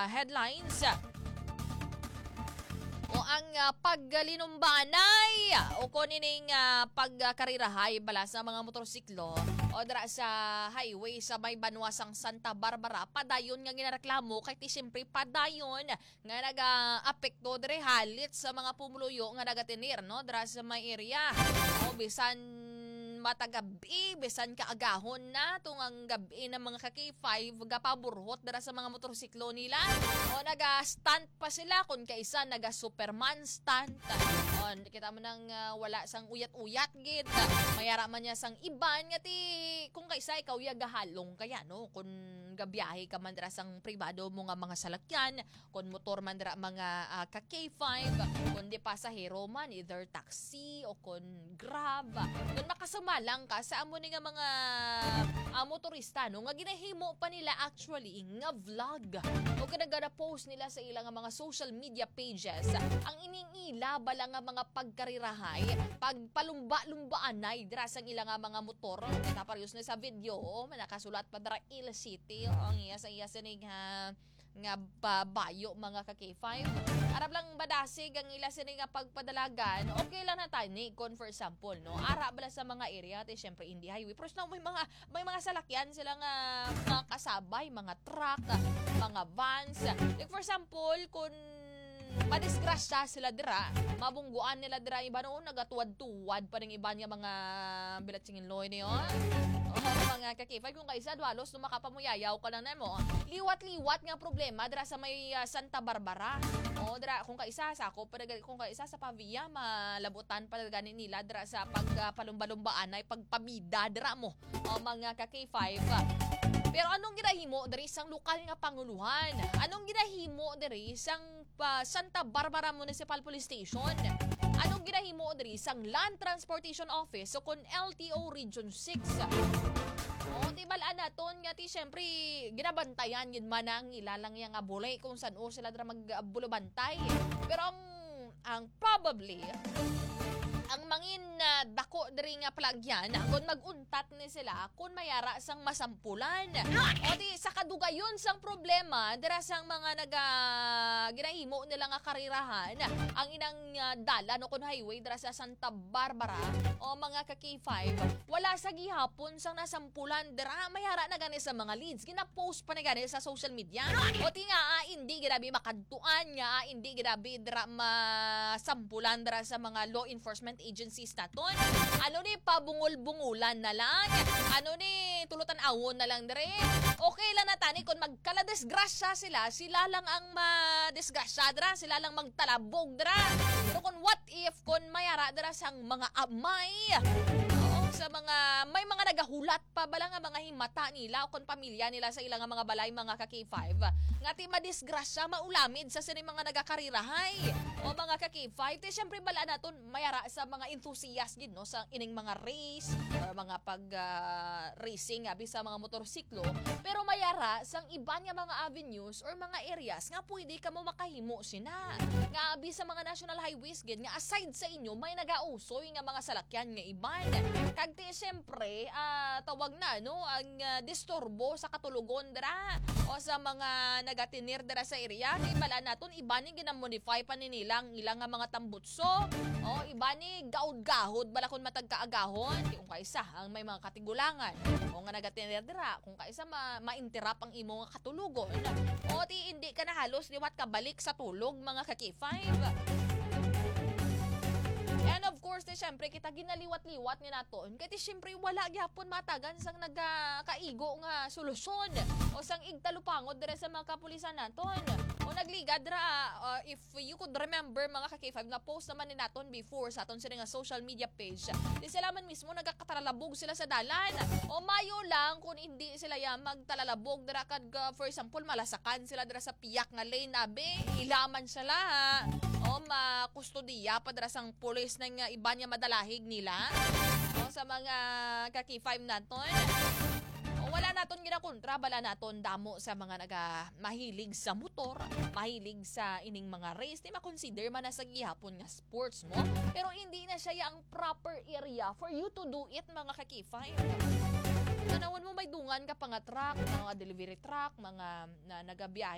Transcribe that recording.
headlines. O ang paglinumbanay o kunining pagkarirahay bala sa mga motorsiklo o dira sa highway sa may banwasang Santa Barbara, padayon nga ginareklamo kay ti siyempre padayon nga naga-apekto dire halit sa mga pumuluyo nga nagatinir no dira sa may area. O bisan matagabi, bisan kaagahon na tung ang gabi ng mga ka-K5 gapaburhot dara sa mga motorsiklo nila. O naga-stunt pa sila kung kaisa naga-Superman stunt. O kita mo nang wala sang uyat-uyat gid. Mayara man niya sang iban nga ti kung kaisa ikaw ya gahalong kaya no kung gabiyahe ka man dira sang pribado mo nga mga salakyan, kung motor man dira mga ka-K5, kung di pasahero man either taxi o kung Grab. Kung makasama lang ka sa amo ni nga mga motorista no nga ginahimo pa nila actually nga vlog o kada post nila sa ilang mga social media pages ang iningila bala nga mga pagkarirahay pagpalumba-lumbaanay dira sang ilang mga motor tapos na sa video nakasulat pa dira Il City ang iya sa nga babayo mga ka-K5. Arab lang badasig ang ila sini nga pagpadalagan. Okay lang na tayo ni kon for example no. Ara bala sa mga area ti syempre hindi highway. Pero na may mga salakyan sila nga mga kasabay, mga truck, mga vans. Like for example, kung madisgrasya sila dira, mabungguan nila dira iba noon nagatuwad-tuwad pa ring iba niya mga bilatsingin loy niyo. Mga ka-K5 kung kaisa dwalos no makapamuyayaw ka lang na mo. Liwat-liwat nga problema dira sa may Santa Barbara. O dira kung kaisa sa ako kung kaisa sa Pavia malabutan pa gani nila dira sa pagpalumba-lumbaan ay pagpamida dira mo. O mga ka-K5. Pero anong ginahimo diri sang lokal nga panguluhan? Anong ginahimo diri sang Santa Barbara Municipal Police Station? Anong ginahimo diri sang Land Transportation Office o kun LTO Region 6? O di balaan naton nga ti syempre ginabantayan yun man ang ilalang yang abulay kung saan sila dra magbulubantay. Pero ang probably ang mangin dako diri nga plagyan kung maguntat ni sila kung mayara sang masampulan. O di sa kadugayon sang problema dira sang mga ginahimo nila nga karirahan ang inang dala no kun highway dira sa Santa Barbara o mga ka-K5 wala sa gihapon sang nasampulan dira mayara na gani sa mga leads gina-post pa na gani sa social media. O ti nga hindi grabe makadtuan nga hindi grabe dira masampulan dira sa mga law enforcement agencies naton. Ano ni pabungol-bungulan na lang? Ano ni tulutan awon na lang dire? Okay lang na tani kung magkala-desgrasya sila lang ang ma-desgrasya dira, sila lang magtalabog dira. Pero kung what if kung mayara dira sang mga amay sa mga may mga nagahulat pa bala nga mga himata nila o kung pamilya nila sa ilang mga balay mga ka-K5 nga ti madisgrasya maulamid sa sini mga nagakarirahay o mga ka-K5 ti syempre bala naton mayara sa mga enthusiast gid no sa ining mga race or mga pag racing abi sa mga motorsiklo pero mayara sang iba nga mga avenues or mga areas nga pwede ka mo makahimo sina nga abi sa mga national highways gid nga aside sa inyo may nagausoy nga mga salakyan nga iban kagti siyempre, tawag na, no, ang disturbo sa katulugon dira o sa mga nagatinir dira sa area. Kaya bala naton, iba ni ginamodify pa nilang ilang mga tambutso. O, iba ni gaud-gahod, bala kung matagkaagahon. Kung kaisa, ang may mga katigulangan. O nga nagatinir dira, kung kaisa ma-interrupt ang imo nga katulugon. O, ti hindi ka na halos liwat ka balik sa tulog, mga ka-K5. And of course, syempre, kita ginaliwat-liwat ni naton. Kaya syempre, wala gyapon matagan sang nagkaigo nga solusyon. O sang igtalupangod dire sa mga kapulisan naton. O nagligad ra, if you could remember mga ka-K5 na post naman ni naton before sa aton sila nga social media page. Di sila man mismo nagkakataralabog sila sa dalan. O mayo lang kung hindi sila magtalalabog dira kad for example, malasakan sila dira sa piyak nga lane abe. Ilaman sila o makustodiya pa dira sang pulis nang iba niya madalahig nila o sa mga ka-K5 naton. O wala naton ginakontra, bala naton damo sa mga mahilig sa motor, mahilig sa ining mga race, di makonsider man na sa gihapon nga sports mo, pero hindi na siya ang proper area for you to do it mga ka-K5. Tanawon mo may dungan ka pa nga truck, mga delivery truck, mga nagabiyahe